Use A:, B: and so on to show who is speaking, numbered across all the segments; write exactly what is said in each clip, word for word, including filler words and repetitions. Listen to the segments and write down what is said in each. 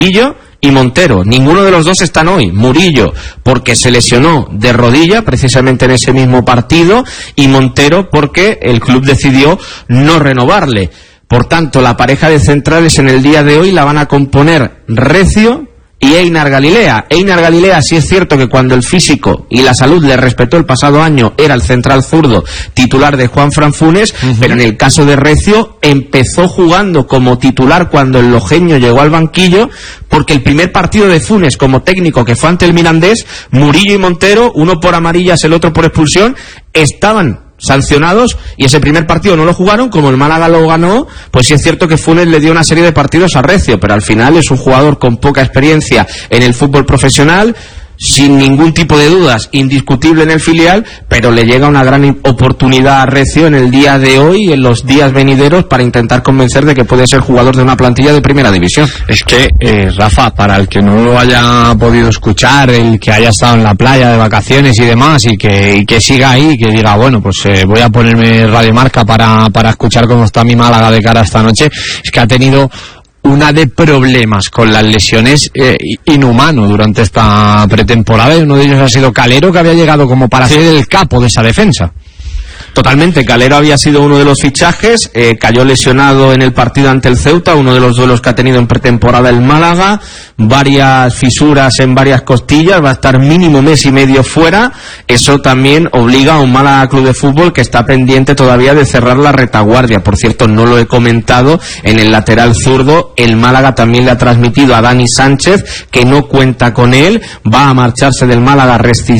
A: Murillo y Montero. Ninguno de los dos están hoy. Murillo porque se lesionó de rodilla precisamente en ese mismo partido, y Montero porque el club decidió no renovarle. Por tanto, la pareja de centrales en el día de hoy la van a componer Recio y Einar Galilea. Einar Galilea, sí es cierto que cuando el físico y la salud le respetó el pasado año, era el central zurdo titular de Juanfran Funes, uh-huh. pero en el caso de Recio empezó jugando como titular cuando el lojeño llegó al banquillo, porque el primer partido de Funes como técnico, que fue ante el Mirandés, Murillo y Montero, uno por amarillas, el otro por expulsión, estaban sancionados y ese primer partido no lo jugaron. Como el Málaga lo ganó, pues sí es cierto que Funes le dio una serie de partidos a Recio, pero al final es un jugador con poca experiencia en el fútbol profesional, sin ningún tipo de dudas, indiscutible en el filial, pero le llega una gran oportunidad a Recio en el día de hoy y en los días venideros para intentar convencer de que puede ser jugador de una plantilla de primera división.
B: Es que, eh, Rafa, para el que no lo haya podido escuchar, el que haya estado en la playa de vacaciones y demás, y que, y que siga ahí, que diga, bueno, pues eh, voy a ponerme Radio Marca para, para escuchar cómo está mi Málaga de cara a esta noche, es que ha tenido una de problemas con las lesiones eh, inhumano durante esta pretemporada, y uno de ellos ha sido Calero, que había llegado como para ser el capo de esa defensa.
A: Totalmente, Calero había sido uno de los fichajes, eh, cayó lesionado en el partido ante el Ceuta, uno de los duelos que ha tenido en pretemporada el Málaga, varias fisuras en varias costillas, va a estar mínimo mes y medio fuera. Eso también obliga a un Málaga Club de Fútbol que está pendiente todavía de cerrar la retaguardia. Por cierto, no lo he comentado, en el lateral zurdo el Málaga también le ha transmitido a Dani Sánchez que no cuenta con él, va a marcharse del Málaga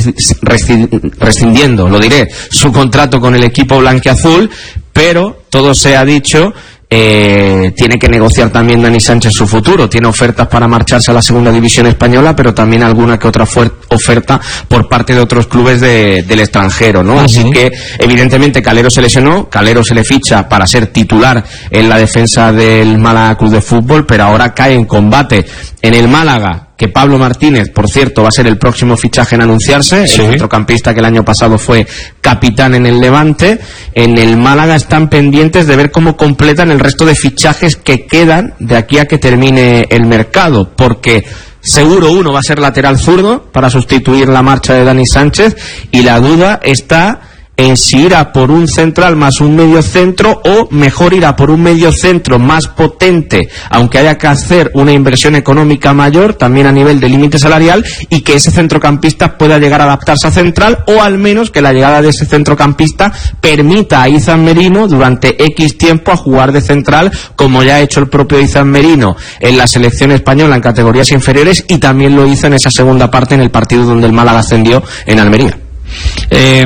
A: rescindiendo, lo diré, su contrato con el equipo blanquiazul, pero todo se ha dicho. Eh, tiene que negociar también Dani Sánchez su futuro, tiene ofertas para marcharse a la segunda división española, pero también alguna que otra oferta por parte de otros clubes de, del extranjero, ¿no? Uh-huh. Así que evidentemente Calero se lesionó, Calero se le ficha para ser titular en la defensa del Málaga Club de Fútbol, pero ahora cae en combate en el Málaga, que Pablo Martínez, por cierto, va a ser el próximo fichaje en anunciarse, sí. El centrocampista que el año pasado fue capitán en el Levante. En el Málaga están pendientes de ver cómo completan el resto de fichajes que quedan de aquí a que termine el mercado, porque seguro uno va a ser lateral zurdo para sustituir la marcha de Dani Sánchez, y la duda está en si ir a por un central más un medio centro, o mejor ir a por un medio centro más potente, aunque haya que hacer una inversión económica mayor también a nivel de límite salarial, y que ese centrocampista pueda llegar a adaptarse a central, o al menos que la llegada de ese centrocampista permita a Izan Merino durante X tiempo a jugar de central, como ya ha hecho el propio Izan Merino en la selección española en categorías inferiores, y también lo hizo en esa segunda parte en el partido donde el Málaga ascendió en Almería.
B: Eh,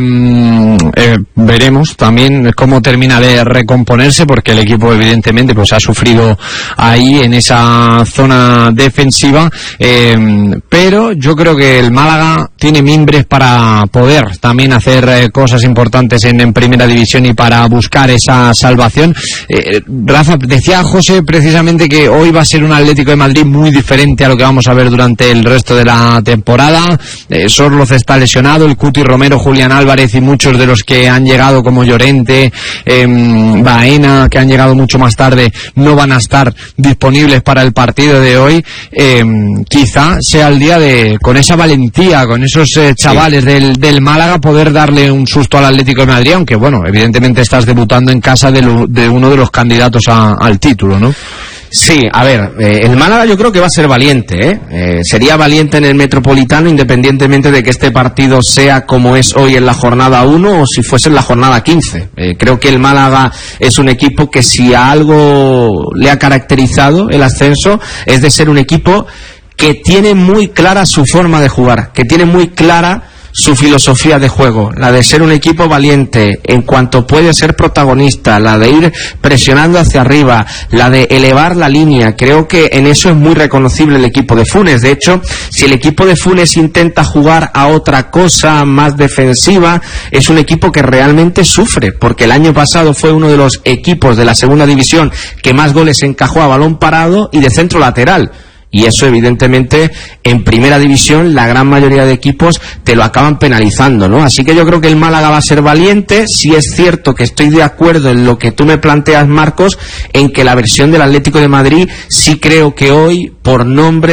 B: eh, veremos también cómo termina de recomponerse, porque el equipo evidentemente pues ha sufrido ahí en esa zona defensiva, eh, pero yo creo que el Málaga tiene mimbres para poder también hacer eh, cosas importantes en, en primera división y para buscar esa salvación. eh, Rafa, decía José precisamente que hoy va a ser un Atlético de Madrid muy diferente a lo que vamos a ver durante el resto de la temporada. eh, Sorloz está lesionado, el Cuti Romero, Julián Álvarez y muchos de los que han llegado como Llorente, eh, Baena, que han llegado mucho más tarde, no van a estar disponibles para el partido de hoy. Eh, quizá sea el día de, con esa valentía, con esos eh, chavales sí. del, del Málaga, poder darle un susto al Atlético de Madrid, aunque bueno, evidentemente estás debutando en casa de, lo, de uno de los candidatos a, al título, ¿no?
A: Sí, a ver, eh, el Málaga yo creo que va a ser valiente, ¿eh? Eh, sería valiente en el Metropolitano, independientemente de que este partido sea como es hoy en la jornada uno o si fuese en la jornada quince. Eh, creo que el Málaga es un equipo que, si a algo le ha caracterizado el ascenso, es de ser un equipo que tiene muy clara su forma de jugar, que tiene muy clara su filosofía de juego, la de ser un equipo valiente en cuanto puede ser protagonista, la de ir presionando hacia arriba, la de elevar la línea. Creo que en eso es muy reconocible el equipo de Funes. De hecho, si el equipo de Funes intenta jugar a otra cosa más defensiva, es un equipo que realmente sufre, porque el año pasado fue uno de los equipos de la segunda división que más goles encajó a balón parado y de centro lateral. Y eso, evidentemente, en primera división la gran mayoría de equipos te lo acaban penalizando, ¿no? Así que yo creo que el Málaga va a ser valiente. Sí es cierto que estoy de acuerdo en lo que tú me planteas, Marcos, en que la versión del Atlético de Madrid sí creo que hoy, por nombre,